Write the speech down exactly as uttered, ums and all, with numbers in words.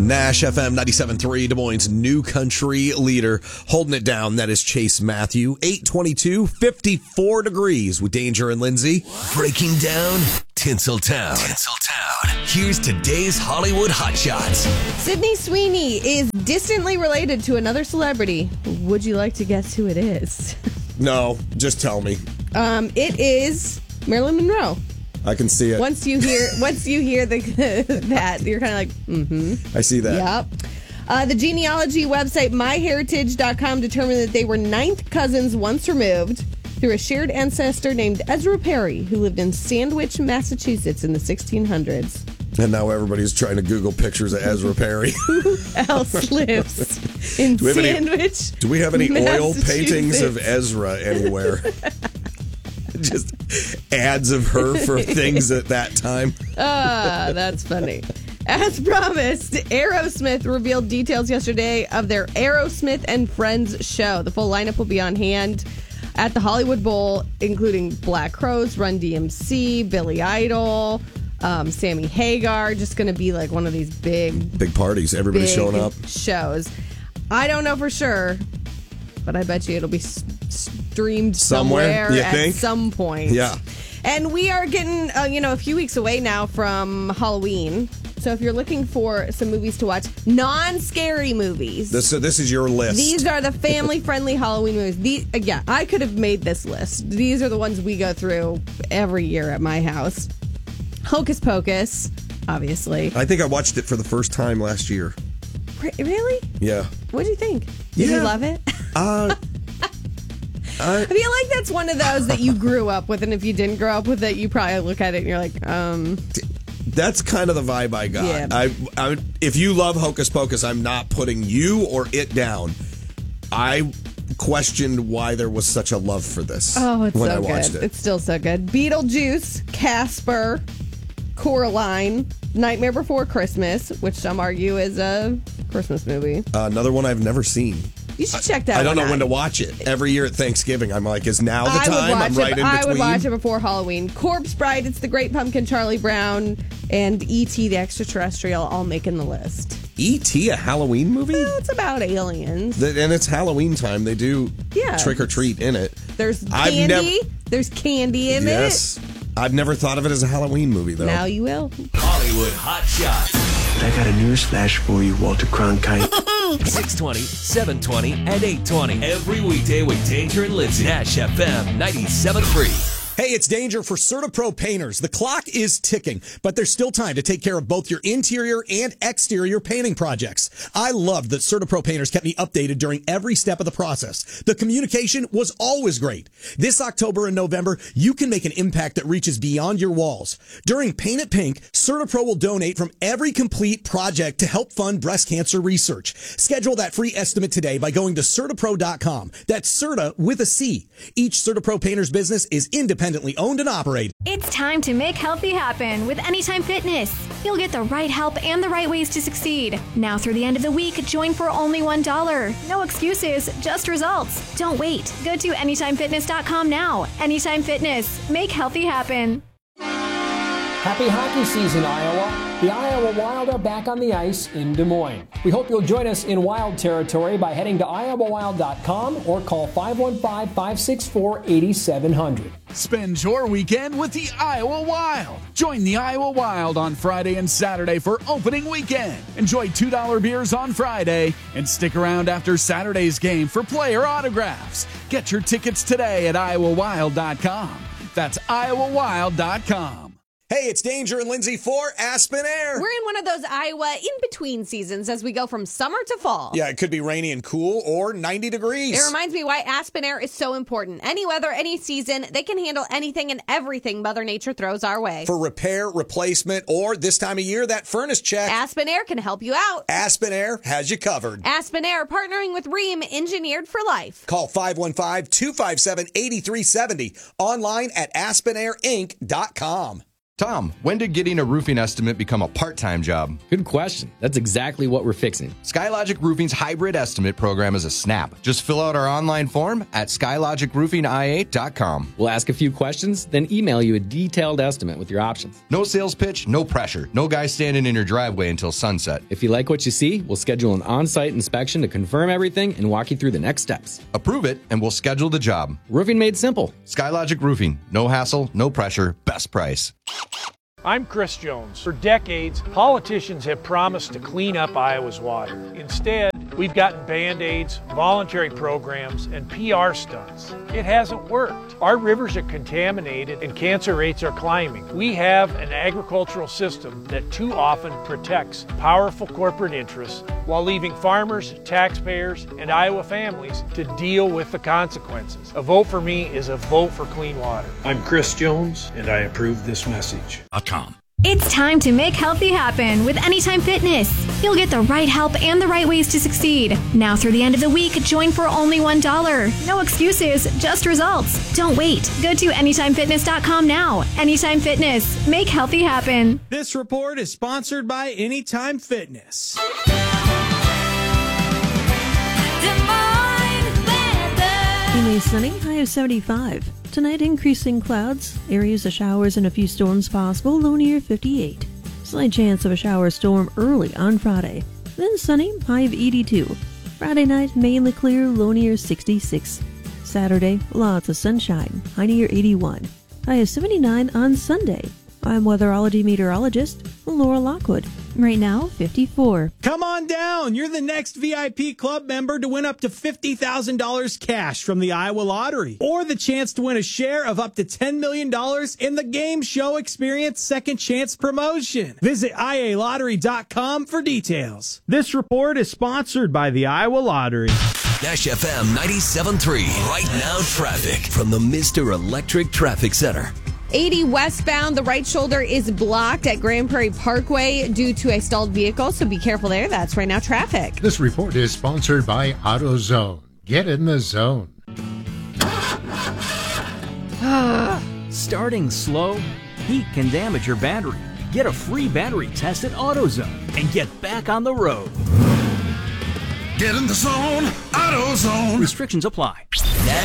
Nash F M ninety-seven point three, Des Moines' new country leader, holding it down. That is Chase Matthew. eight twenty-two, fifty-four degrees with Danger and Lindsay. Breaking down Tinseltown. Tinseltown. Here's today's Hollywood Hotshots. Sydney Sweeney is distantly related to another celebrity. Would you like to guess who it is? No, just tell me. Um, it is Marilyn Monroe. I can see it. Once you hear, once you hear the that, you're kind of like, mm-hmm. I see that. Yep. Uh, the genealogy website my heritage dot com determined that they were ninth cousins once removed through a shared ancestor named Ezra Perry, who lived in Sandwich, Massachusetts in the sixteen hundreds. And now everybody's trying to Google pictures of Ezra Perry. Who else lives in do Sandwich? Any, do we have any oil paintings of Ezra anywhere? Just ads of her for things at that time. Ah, that's funny. As promised, Aerosmith revealed details yesterday of their Aerosmith and Friends show. The full lineup will be on hand at the Hollywood Bowl, including Black Crowes, Run D M C, Billy Idol, um, Sammy Hagar. Just going to be like one of these big... Big parties. Everybody's big showing up. Shows. I don't know for sure, but I bet you it'll be streamed somewhere, somewhere at think? some point. Yeah. And we are getting, uh, you know, a few weeks away now from Halloween. So if you're looking for some movies to watch, non-scary movies. This, so this is your list. These are the family-friendly Halloween movies. These, again, I could have made this list. These are the ones we go through every year at my house. Hocus Pocus, obviously. I think I watched it for the first time last year. Really? Yeah. What do you think? Did yeah. you love it? Uh... I feel like that's one of those that you grew up with, and if you didn't grow up with it, you probably look at it and you're like, um... That's kind of the vibe I got. Yeah. I, I, if you love Hocus Pocus, I'm not putting you or it down. I questioned why there was such a love for this oh, it's when so I watched good. it. It's still so good. Beetlejuice, Casper, Coraline, Nightmare Before Christmas, which some argue is a Christmas movie. Uh, another one I've never seen. You should check that I don't one know when out. to watch it. Every year at Thanksgiving, I'm like, is now the I time? Would watch I'm right it, in I between. would watch it before Halloween. Corpse Bride, It's the Great Pumpkin, Charlie Brown, and E T the Extraterrestrial all making the list. E T, a Halloween movie? Well, it's about aliens. The, and it's Halloween time. They do yeah. trick or treat in it. There's I've candy. Nev- There's candy in yes. it. Yes. I've never thought of it as a Halloween movie, though. Now you will. Hollywood Hotshots. I got a news flash for you, Walter Cronkite. six twenty, seven twenty, and eight twenty. Every weekday with Danger and Lindsay. Nash F M ninety-seven point three. Hey, it's Danger for CertaPro Painters. The clock is ticking, but there's still time to take care of both your interior and exterior painting projects. I loved that CertaPro Painters kept me updated during every step of the process. The communication was always great. This October and November, you can make an impact that reaches beyond your walls. During Paint It Pink, CertaPro will donate from every complete project to help fund breast cancer research. Schedule that free estimate today by going to CertaPro dot com. That's Certa with a C. Each CertaPro Painters business is independently owned and operated. It's time to make healthy happen with Anytime Fitness. You'll get the right help and the right ways to succeed. Now through the end of the week, join for only one dollar. No excuses, just results. Don't wait. Go to anytime fitness dot com now. Anytime Fitness. Make healthy happen. Happy hockey season, Iowa. The Iowa Wild are back on the ice in Des Moines. We hope you'll join us in Wild territory by heading to iowa wild dot com or call five one five, five six four, eight seven zero zero. Spend your weekend with the Iowa Wild. Join the Iowa Wild on Friday and Saturday for opening weekend. Enjoy two dollar beers on Friday and stick around after Saturday's game for player autographs. Get your tickets today at iowa wild dot com. That's iowa wild dot com. Hey, it's Danger and Lindsay for Aspen Air. We're in one of those Iowa in-between seasons as we go from summer to fall. Yeah, it could be rainy and cool or ninety degrees. It reminds me why Aspen Air is so important. Any weather, any season, they can handle anything and everything Mother Nature throws our way. For repair, replacement, or this time of year, that furnace check. Aspen Air can help you out. Aspen Air has you covered. Aspen Air, partnering with Rheem, engineered for life. Call five one five, two five seven, eight three seven zero. Online at aspen air inc dot com. Tom, when did getting a roofing estimate become a part-time job? Good question. That's exactly what we're fixing. SkyLogic Roofing's hybrid estimate program is a snap. Just fill out our online form at skylogic roofing i a dot com. We'll ask a few questions, then email you a detailed estimate with your options. No sales pitch, no pressure. No guy standing in your driveway until sunset. If you like what you see, we'll schedule an on-site inspection to confirm everything and walk you through the next steps. Approve it, and we'll schedule the job. Roofing made simple. SkyLogic Roofing. No hassle, no pressure, best price. I'm Chris Jones. For decades, politicians have promised to clean up Iowa's water. Instead, we've gotten Band-Aids, voluntary programs, and P R stunts. It hasn't worked. Our rivers are contaminated and cancer rates are climbing. We have an agricultural system that too often protects powerful corporate interests while leaving farmers, taxpayers, and Iowa families to deal with the consequences. A vote for me is a vote for clean water. I'm Chris Jones, and I approve this message. It's time to make healthy happen with Anytime Fitness. You'll get the right help and the right ways to succeed. Now through the end of the week, join for only one dollar. No excuses, just results. Don't wait. Go to anytime fitness dot com now. Anytime Fitness. Make healthy happen. This report is sponsored by Anytime Fitness. Mainly sunny, high of seventy-five. Tonight, increasing clouds, areas of showers and a few storms possible, low near fifty-eight. Slight chance of a shower storm early on Friday. Then sunny, high of eighty-two. Friday night, mainly clear, low near sixty-six. Saturday, lots of sunshine, high near eighty-one. High of seventy-nine on Sunday. I'm weatherology meteorologist Laura Lockwood. Right now, fifty-four. Come on down. You're the next V I P club member to win up to fifty thousand dollars cash from the Iowa Lottery, or the chance to win a share of up to ten million dollars in the Game Show Experience Second Chance promotion. Visit I A lottery dot com for details. This report is sponsored by the Iowa Lottery. Nash F M ninety-seven point three. Right now, traffic from the Mister Electric Traffic Center. eighty westbound, the right shoulder is blocked at Grand Prairie Parkway due to a stalled vehicle, so be careful there. That's right now traffic. This report is sponsored by AutoZone. Get in the zone. Starting slow, heat can damage your battery. Get a free battery test at AutoZone and get back on the road. Get in the zone, AutoZone. Restrictions apply.